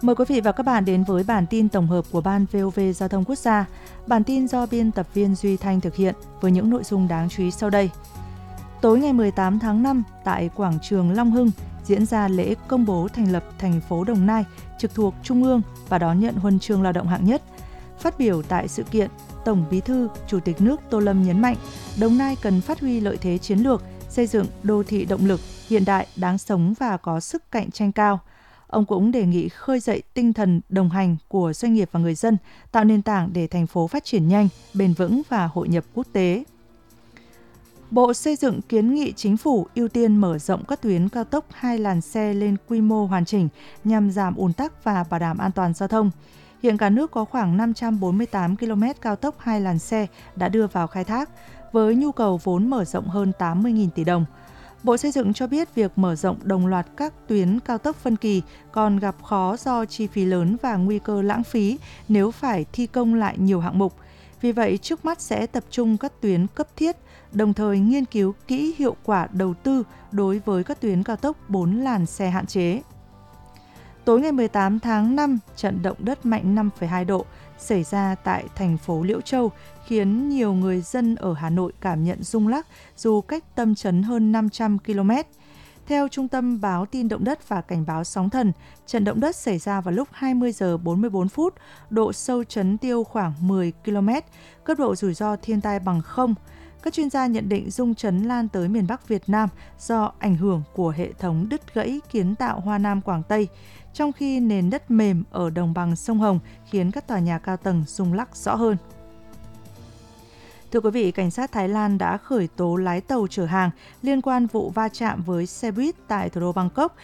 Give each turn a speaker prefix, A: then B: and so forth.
A: Mời quý vị và các bạn đến với bản tin tổng hợp của Ban VOV Giao thông Quốc gia. Bản tin do biên tập viên Duy Thanh thực hiện với những nội dung đáng chú ý sau đây. Tối ngày 18 tháng 5, tại quảng trường Long Hưng diễn ra lễ công bố thành lập thành phố Đồng Nai trực thuộc Trung ương và đón nhận huân chương lao động hạng nhất. Phát biểu tại sự kiện, Tổng Bí thư, Chủ tịch nước Tô Lâm nhấn mạnh, Đồng Nai cần phát huy lợi thế chiến lược, xây dựng đô thị động lực, hiện đại, đáng sống và có sức cạnh tranh cao. Ông cũng đề nghị khơi dậy tinh thần đồng hành của doanh nghiệp và người dân, tạo nền tảng để thành phố phát triển nhanh, bền vững và hội nhập quốc tế. Bộ Xây dựng kiến nghị Chính phủ ưu tiên mở rộng các tuyến cao tốc 2 làn xe lên quy mô hoàn chỉnh nhằm giảm ùn tắc và bảo đảm an toàn giao thông. Hiện cả nước có khoảng 548 km cao tốc 2 làn xe đã đưa vào khai thác, với nhu cầu vốn mở rộng hơn 80.000 tỷ đồng. Bộ Xây dựng cho biết việc mở rộng đồng loạt các tuyến cao tốc phân kỳ còn gặp khó do chi phí lớn và nguy cơ lãng phí nếu phải thi công lại nhiều hạng mục. Vì vậy, trước mắt sẽ tập trung các tuyến cấp thiết, đồng thời nghiên cứu kỹ hiệu quả đầu tư đối với các tuyến cao tốc 4 làn xe hạn chế. Tối ngày 18 tháng 5, trận động đất mạnh 5,2 độ xảy ra tại thành phố Liễu Châu khiến nhiều người dân ở Hà Nội cảm nhận rung lắc dù cách tâm chấn hơn 500 km. Theo Trung tâm Báo tin động đất và Cảnh báo sóng thần, trận động đất xảy ra vào lúc 20 giờ 44 phút, độ sâu chấn tiêu khoảng 10 km, cấp độ rủi ro thiên tai bằng 0. Các chuyên gia nhận định rung chấn lan tới miền Bắc Việt Nam do ảnh hưởng của hệ thống đứt gãy kiến tạo Hoa Nam Quảng Tây, trong khi nền đất mềm ở đồng bằng sông Hồng khiến các tòa nhà cao tầng rung lắc rõ hơn. Thưa quý vị, cảnh sát Thái Lan đã khởi tố lái tàu chở hàng liên quan vụ va chạm với xe buýt tại thủ đô Bangkok